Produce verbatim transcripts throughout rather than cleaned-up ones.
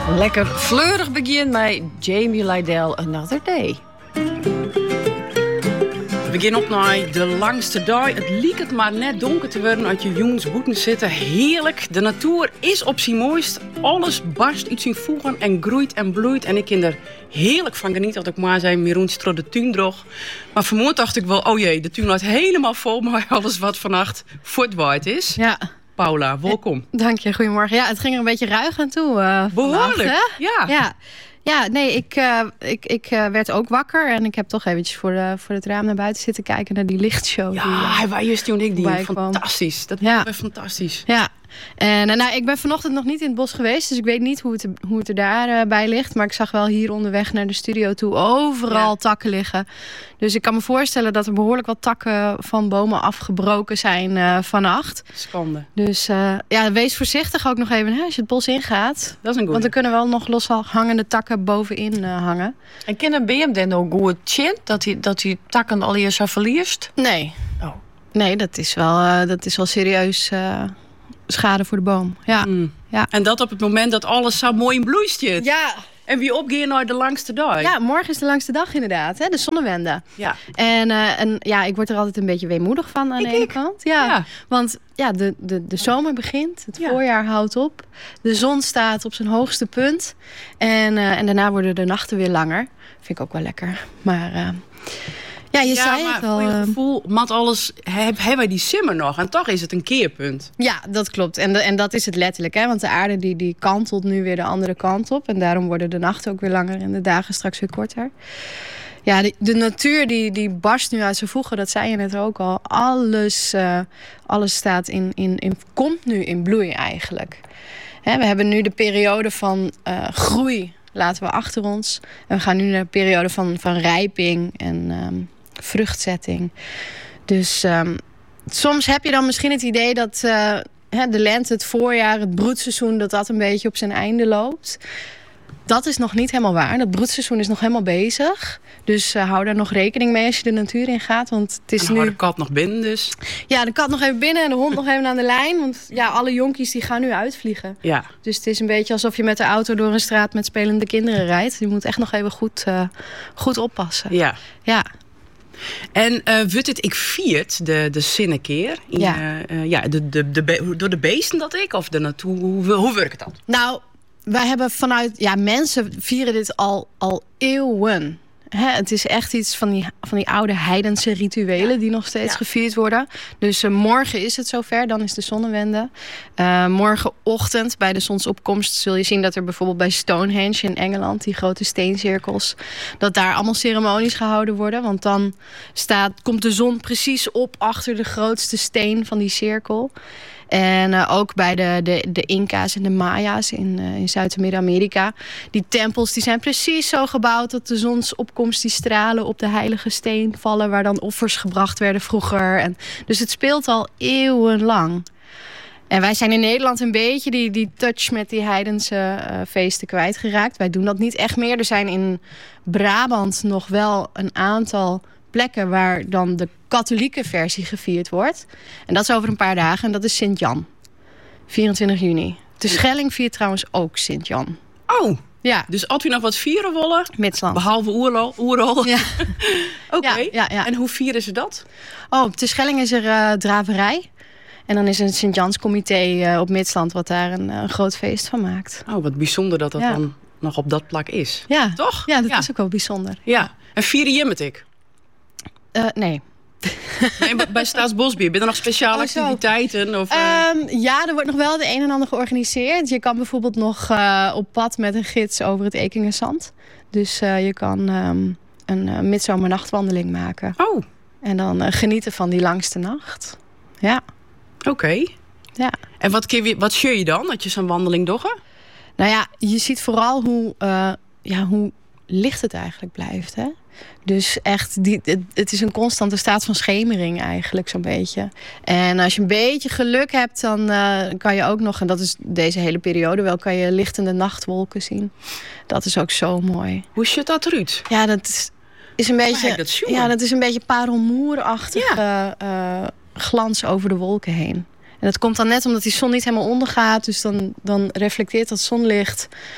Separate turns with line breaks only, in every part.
Lekker fleurig begin met Jamie Lydell, Another Day.
We beginnen op naar de langste dag. Het liek het maar net donker te worden uit je jongens boeten zitten. Heerlijk. De natuur is op zijn mooist. Alles barst uit zijn voegen en groeit en bloeit. En ik kan er heerlijk van genieten. Dat ik maar zei, Miroen strot de tuin droog. Maar vanmorgen dacht ik wel, oh jee, de tuin laat helemaal vol met alles wat vannacht voortwaait is.
Ja.
Paula, welkom.
Dank je, goedemorgen. Ja, het ging er een beetje ruig aan toe. Uh,
Behoorlijk,
vannacht,
ja.
ja. Ja, nee, ik, uh, ik, ik uh, werd ook wakker. En ik heb toch eventjes voor, de, voor het raam naar buiten zitten kijken naar die lichtshow.
Ja,
die, uh,
hij was juist toen ik die.
kwam.
Fantastisch. Dat
ja.
was fantastisch.
Ja. En uh, nou, ik ben vanochtend nog niet in het bos geweest. Dus ik weet niet hoe het, hoe het er daarbij uh, bij ligt. Maar ik zag wel hier onderweg naar de studio toe overal ja. takken liggen. Dus ik kan me voorstellen dat er behoorlijk wat takken van bomen afgebroken zijn uh, vannacht.
Schande.
Dus uh, ja, wees voorzichtig ook nog even hè, als je het bos ingaat.
Dat is een goeie.
Want er kunnen wel nog loshangende takken bovenin uh, hangen.
En kennen B M dan ook goed chin dat die, dat die takken al eerst zo verlierst?
Nee.
Oh.
Nee, dat is wel, uh, dat is wel serieus uh, schade voor de boom. Ja.
Mm.
Ja.
En dat op het moment dat alles zo mooi in bloei staat.
Ja.
En wie opgeeft naar de langste dag.
Ja, morgen is de langste dag inderdaad, hè? De zonnewende.
Ja.
En, uh, en ja, ik word er altijd een beetje weemoedig van aan
ik,
de ene
ik.
kant. Ja. ja. Want ja, de, de, de zomer begint, het ja. voorjaar houdt op. De zon staat op zijn hoogste punt. En, uh, en daarna worden de nachten weer langer. Vind ik ook wel lekker. Maar uh, ja, je
ja,
zei
maar
het al.
voor je
Uh,
gevoel, mat alles, heb, hebben wij die simmer nog. En toch is het een keerpunt.
Ja, dat klopt. En, de, en dat is het letterlijk. Hè? Want de aarde die, die kantelt nu weer de andere kant op. En daarom worden de nachten ook weer langer en de dagen straks weer korter. Ja, de, de natuur die, die barst nu uit zijn voegen. Dat zei je net ook al. Alles, uh, alles staat in, in, in, komt nu in bloei eigenlijk. Hè, we hebben nu de periode van uh, groei laten we achter ons. En we gaan nu naar de periode van, van rijping en um, vruchtzetting. Dus um, soms heb je dan misschien het idee dat uh, de lente, het voorjaar, het broedseizoen, dat dat een beetje op zijn einde loopt. Dat is nog niet helemaal waar. Dat broedseizoen is nog helemaal bezig. Dus uh, hou daar nog rekening mee als je de natuur in gaat. Want het is
en
nu
de kat nog binnen dus.
Ja, de kat nog even binnen en de hond nog even aan de lijn. Want ja, alle jonkies die gaan nu uitvliegen.
Ja.
Dus het is een beetje alsof je met de auto door een straat met spelende kinderen rijdt. Je moet echt nog even goed, uh, goed oppassen.
Ja.
Ja.
En uh, wordt het, ik viert de, de zinnenkeer.
Ja.
Uh, uh, ja, de, de, de, door de beesten dat ik? Of de natuur? Hoe, hoe werkt dat?
Nou, wij hebben vanuit... Ja, mensen vieren dit al, al eeuwen. Hè, het is echt iets van die, van die oude heidense rituelen... Ja. die nog steeds ja. gevierd worden. Dus uh, morgen is het zover, dan is de zonnewende. Uh, morgenochtend bij de zonsopkomst zul je zien... dat er bijvoorbeeld bij Stonehenge in Engeland... die grote steencirkels... dat daar allemaal ceremonies gehouden worden. Want dan staat, komt de zon precies op... achter de grootste steen van die cirkel... En uh, ook bij de, de, de Inca's en de Maya's in, uh, in Zuid- en Midden-Amerika. Die tempels die zijn precies zo gebouwd dat de zonsopkomst die stralen op de heilige steen vallen. Waar dan offers gebracht werden vroeger. En, dus het speelt al eeuwenlang. En wij zijn in Nederland een beetje die, die touch met die heidense uh, feesten kwijtgeraakt. Wij doen dat niet echt meer. Er zijn in Brabant nog wel een aantal plekken waar dan de katholieke versie gevierd wordt. En dat is over een paar dagen. En dat is Sint-Jan. vierentwintig juni. De Schelling viert trouwens ook Sint-Jan.
Oh,
ja.
Dus als u nog wat vieren willen?
Midsland.
Behalve oerol. oerol.
Ja.
Oké. Okay.
Ja, ja, ja.
En hoe vieren ze dat?
Oh, op de Schelling is er uh, draverij. En dan is een Sint-Janscomité uh, op Midsland wat daar een, uh, een groot feest van maakt.
Oh, wat bijzonder dat dat ja. dan nog op dat plak is.
Ja.
Toch?
Ja, dat
ja.
is ook wel bijzonder.
Ja. En vieren je met ik?
Uh, nee.
Nee, bij Staatsbosbeheer, ben er nog speciale oh, activiteiten? Of, uh...
um, ja, er wordt nog wel het een en ander georganiseerd. Je kan bijvoorbeeld nog uh, op pad met een gids over het Ekingerzand. Dus uh, je kan um, een uh, midzomernachtwandeling maken.
Oh.
En dan uh, genieten van die langste nacht. Ja.
Oké. Okay.
Ja.
En wat, wat zie je dan, dat je zo'n wandeling dogge?
Nou ja, je ziet vooral hoe, uh, ja, hoe licht het eigenlijk blijft, hè? Dus echt, die, het, het is een constante staat van schemering eigenlijk zo'n beetje. En als je een beetje geluk hebt, dan uh, kan je ook nog... en dat is deze hele periode wel, kan je lichtende nachtwolken zien. Dat is ook zo mooi.
Hoe ziet dat eruit?
Ja, dat is, is een beetje...
Dat
ja, dat is een beetje parelmoerachtige ja. uh, glans over de wolken heen. En dat komt dan net omdat die zon niet helemaal ondergaat. Dus dan, dan reflecteert dat zonlicht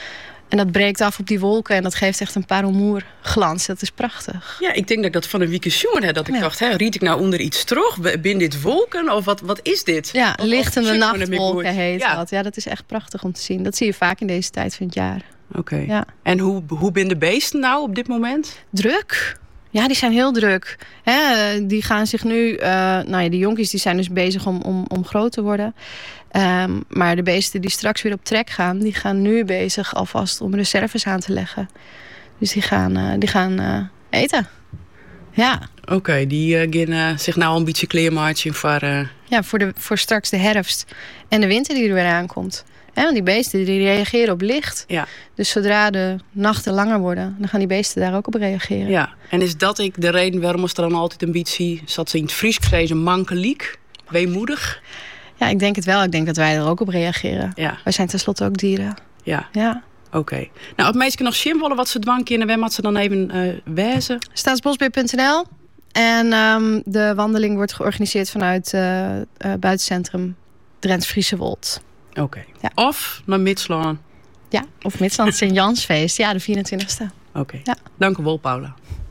En dat breekt af op die wolken en dat geeft echt een parelmoerglans. Dat is prachtig.
Ja, ik denk dat ik dat van een weekend jongen heb. Dat ik
Ja.
dacht, hè, riet ik nou onder iets terug? Ben dit wolken? Of wat, wat is dit?
Ja,
Of- of
lichtende
shit, maar dat
nachtwolken
ben ik
heet
ja.
dat. Ja, dat is echt prachtig om te zien. Dat zie je vaak in deze tijd van het jaar.
Oké.
Ja.
En hoe, hoe ben de beesten nou op dit moment?
Druk. Ja, die zijn heel druk. Hè, die gaan zich nu... Uh, nou ja, de jonkies die zijn dus bezig om, om, om groot te worden. Um, maar de beesten die straks weer op trek gaan... die gaan nu bezig alvast om reserves aan te leggen. Dus die gaan, uh, die gaan uh, eten. Ja.
Oké, okay, die uh, gaan uh, zich nou al een beetje kleermaatje voor... Uh...
Ja, voor, de, voor straks de herfst en de winter die er weer aankomt. He, want die beesten die reageren op licht.
Ja.
Dus zodra de nachten langer worden, dan gaan die beesten daar ook op reageren.
Ja, en is dat ik de reden waarom ze er dan altijd een beetje... zat ze in het Fries zei ze mankeliek, weemoedig?
Ja, ik denk het wel. Ik denk dat wij er ook op reageren.
Ja.
Wij zijn tenslotte ook dieren.
Ja.
Ja.
Oké. Okay. Nou, het meisje nog zien willen wat ze dwang kunnen, waar moet ze dan even uh, wijzen?
staatsbosbeheer punt n l. En um, de wandeling wordt georganiseerd vanuit uh, uh, buitencentrum Drents-Friese Wold.
Oké. Okay.
Ja.
Of naar Midslaan.
Ja, of Midsland Sint-Jansfeest. Ja, de vierentwintigste.
Oké. Okay.
Ja.
Dank u wel, Paula.